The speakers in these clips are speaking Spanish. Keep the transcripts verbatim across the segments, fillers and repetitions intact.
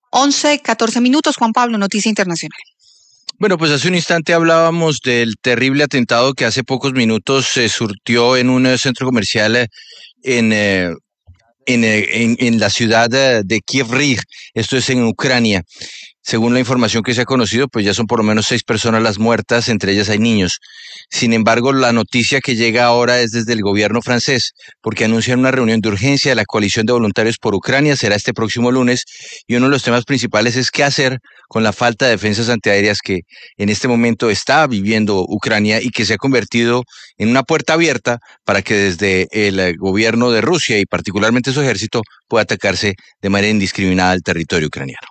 once, catorce minutos, Juan Pablo, Noticia Internacional. Bueno, pues hace un instante hablábamos del terrible atentado que hace pocos minutos se surtió en un eh, centro comercial eh, en, eh, en, eh, en, en la ciudad eh, de Kiev Rig, esto es en Ucrania. Según la información que se ha conocido, pues ya son por lo menos seis personas las muertas, entre ellas hay niños. Sin embargo, la noticia que llega ahora es desde el gobierno francés, porque anuncian una reunión de urgencia de la coalición de voluntarios por Ucrania, será este próximo lunes, y uno de los temas principales es qué hacer con la falta de defensas antiaéreas que en este momento está viviendo Ucrania y que se ha convertido en una puerta abierta para que desde el gobierno de Rusia y particularmente su ejército pueda atacarse de manera indiscriminada al territorio ucraniano.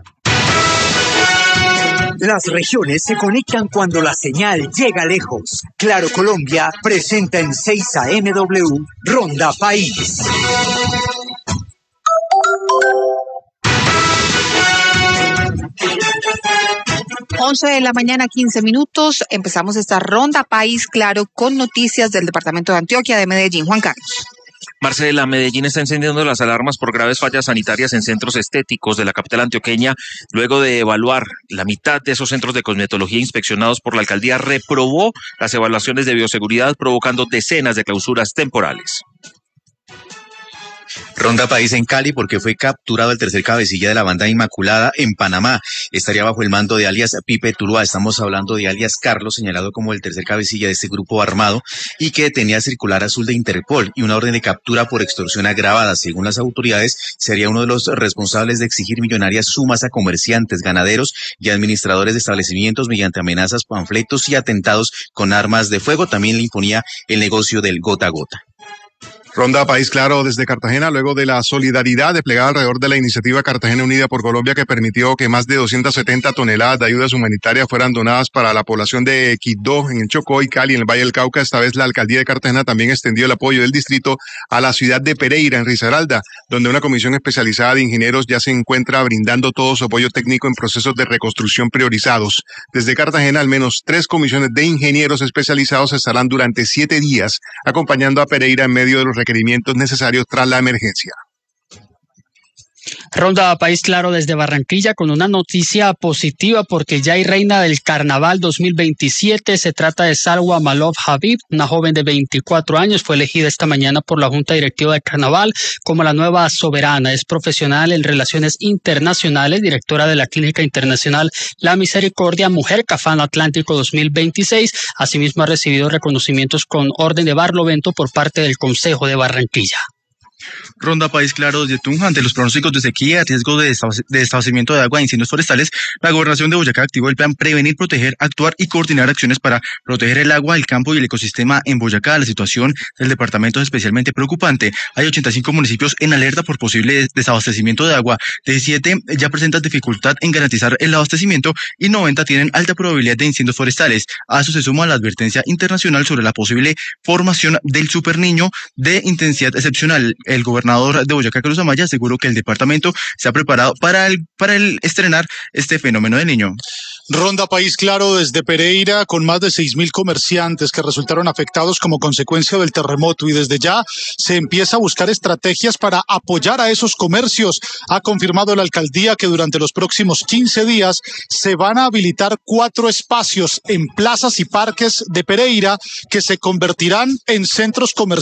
Las regiones se conectan cuando la señal llega lejos. Claro Colombia presenta en seis A M W Ronda País. once de la mañana, quince minutos. Empezamos esta Ronda País, claro, con noticias del departamento de Antioquia, de Medellín. Juan Carlos. Marcela, Medellín está encendiendo las alarmas por graves fallas sanitarias en centros estéticos de la capital antioqueña. Luego de evaluar la mitad de esos centros de cosmetología inspeccionados por la alcaldía, reprobó las evaluaciones de bioseguridad, provocando decenas de clausuras temporales. Ronda País en Cali porque fue capturado el tercer cabecilla de la banda Inmaculada en Panamá. Estaría bajo el mando de alias Pipe Tuluá. Estamos hablando de alias Carlos, señalado como el tercer cabecilla de este grupo armado y que tenía circular azul de Interpol y una orden de captura por extorsión agravada. Según las autoridades, sería uno de los responsables de exigir millonarias sumas a comerciantes, ganaderos y administradores de establecimientos mediante amenazas, panfletos y atentados con armas de fuego. También le imponía el negocio del gota a gota. Ronda País Claro desde Cartagena, luego de la solidaridad desplegada alrededor de la iniciativa Cartagena Unida por Colombia, que permitió que más de doscientas setenta toneladas de ayudas humanitarias fueran donadas para la población de Quibdó, en el Chocó y Cali, en el Valle del Cauca. Esta vez la alcaldía de Cartagena también extendió el apoyo del distrito a la ciudad de Pereira, en Risaralda, donde una comisión especializada de ingenieros ya se encuentra brindando todo su apoyo técnico en procesos de reconstrucción priorizados. Desde Cartagena, al menos tres comisiones de ingenieros especializados estarán durante siete días acompañando a Pereira en medio de los requerimientos necesarios tras la emergencia. Ronda País Claro desde Barranquilla con una noticia positiva porque ya hay reina del Carnaval dos mil veintisiete. Se trata de Salwa Malov Habib, una joven de veinticuatro años. Fue elegida esta mañana por la Junta Directiva del Carnaval como la nueva soberana. Es profesional en relaciones internacionales, directora de la Clínica Internacional La Misericordia, Mujer Cafano Atlántico dos mil veintiséis. Asimismo ha recibido reconocimientos con Orden de Barlovento por parte del Consejo de Barranquilla. Ronda País Claro desde Tunja. Ante los pronósticos de sequía, riesgo de desabastecimiento de agua e incendios forestales, la Gobernación de Boyacá activó el plan Prevenir, Proteger, Actuar y Coordinar acciones para proteger el agua, el campo y el ecosistema en Boyacá. La situación del departamento es especialmente preocupante. Hay ochenta y cinco municipios en alerta por posible desabastecimiento de agua. diecisiete ya presentan dificultad en garantizar el abastecimiento y noventa tienen alta probabilidad de incendios forestales. A eso se suma la advertencia internacional sobre la posible formación del superniño de intensidad excepcional. El gobernador de Boyacá, Carlos Amaya, aseguró que el departamento se ha preparado para el, para el estrenar este fenómeno del niño. Ronda País Claro desde Pereira, con más de seis mil comerciantes que resultaron afectados como consecuencia del terremoto, y desde ya se empieza a buscar estrategias para apoyar a esos comercios. Ha confirmado la alcaldía que durante los próximos quince días se van a habilitar cuatro espacios en plazas y parques de Pereira que se convertirán en centros comerciales